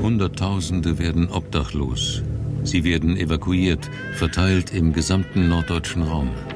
Hunderttausende werden obdachlos. Sie werden evakuiert, verteilt im gesamten norddeutschen Raum.